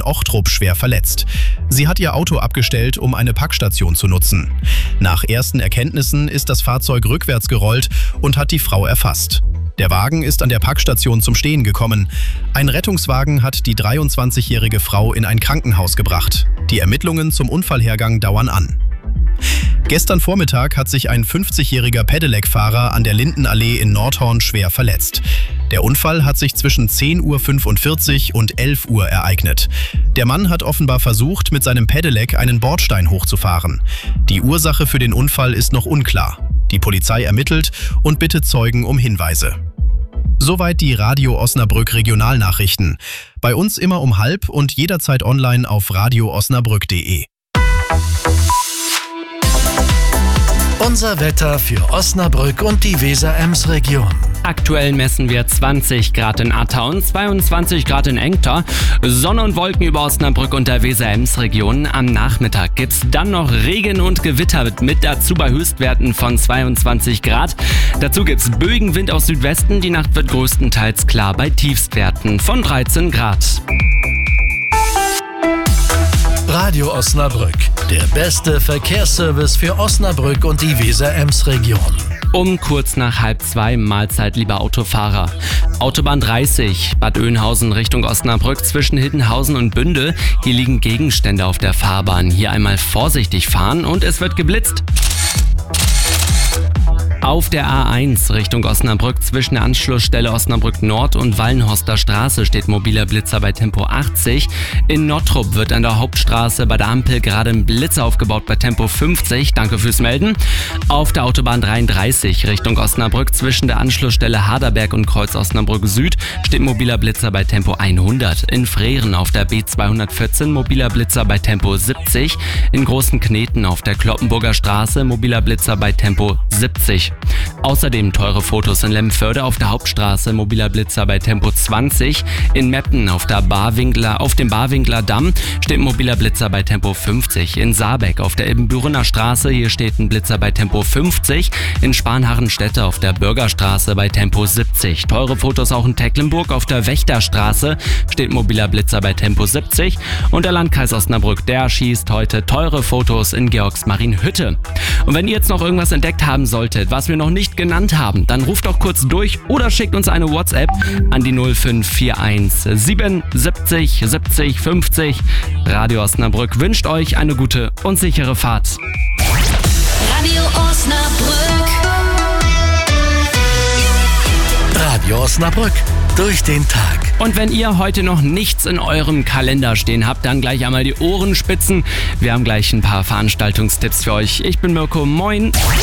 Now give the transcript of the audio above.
Ochtrup schwer verletzt. Sie hat ihr Auto abgestellt, um eine Packstation zu nutzen. Nach ersten Erkenntnissen ist das Fahrzeug rückwärts gerollt und hat die Frau erfasst. Der Wagen ist an der Packstation zum Stehen gekommen. Ein Rettungswagen hat die 23-jährige Frau in ein Krankenhaus gebracht. Die Ermittlungen zum Unfallhergang dauern an. Gestern Vormittag hat sich ein 50-jähriger Pedelec-Fahrer an der Lindenallee in Nordhorn schwer verletzt. Der Unfall hat sich zwischen 10:45 Uhr und 11 Uhr ereignet. Der Mann hat offenbar versucht, mit seinem Pedelec einen Bordstein hochzufahren. Die Ursache für den Unfall ist noch unklar. Die Polizei ermittelt und bittet Zeugen um Hinweise. Soweit die Radio Osnabrück Regionalnachrichten. Bei uns immer um 12:30 und jederzeit online auf radioosnabrück.de. Unser Wetter für Osnabrück und die Weser-Ems-Region. Aktuell messen wir 20 Grad in Atta und 22 Grad in Engter. Sonne und Wolken über Osnabrück und der Weser-Ems-Region. Am Nachmittag gibt's dann noch Regen und Gewitter mit dazu bei Höchstwerten von 22 Grad. Dazu gibt's Böigenwind aus Südwesten. Die Nacht wird größtenteils klar bei Tiefstwerten von 13 Grad. Radio Osnabrück, der beste Verkehrsservice für Osnabrück und die Weser-Ems-Region. Um kurz nach 1:30 Mahlzeit, lieber Autofahrer. Autobahn 30, Bad Oeynhausen Richtung Osnabrück zwischen Hittenhausen und Bünde. Hier liegen Gegenstände auf der Fahrbahn. Hier einmal vorsichtig fahren und es wird geblitzt. Auf der A1 Richtung Osnabrück zwischen der Anschlussstelle Osnabrück Nord und Wallenhorster Straße steht mobiler Blitzer bei Tempo 80. In Nottrup wird an der Hauptstraße bei der Ampel gerade ein Blitzer aufgebaut bei Tempo 50. Danke fürs Melden. Auf der Autobahn 33 Richtung Osnabrück zwischen der Anschlussstelle Haderberg und Kreuz Osnabrück Süd steht mobiler Blitzer bei Tempo 100. In Frehren auf der B214 mobiler Blitzer bei Tempo 70. In Großen Kneten auf der Kloppenburger Straße mobiler Blitzer bei Tempo 70. Außerdem teure Fotos in Lemmenförde auf der Hauptstraße mobiler Blitzer bei Tempo 20. In Meppen auf dem Barwinkler Damm steht mobiler Blitzer bei Tempo 50. In Saarbeck auf der Ibbenbürener Straße, hier steht ein Blitzer bei Tempo 50. In Spanharrenstädte auf der Bürgerstraße bei Tempo 70. Teure Fotos auch in Tecklenburg auf der Wächterstraße steht mobiler Blitzer bei Tempo 70. Und der Landkreis Osnabrück, der schießt heute teure Fotos in Georgsmarienhütte. Und wenn ihr jetzt noch irgendwas entdeckt haben solltet, was wir noch nicht genannt haben, dann ruft doch kurz durch oder schickt uns eine WhatsApp an die 0541 77 70 50. Radio Osnabrück wünscht euch eine gute und sichere Fahrt. Radio Osnabrück. Radio Osnabrück, durch den Tag. Und wenn ihr heute noch nichts in eurem Kalender stehen habt, dann gleich einmal die Ohren spitzen. Wir haben gleich ein paar Veranstaltungstipps für euch. Ich bin Mirko, moin.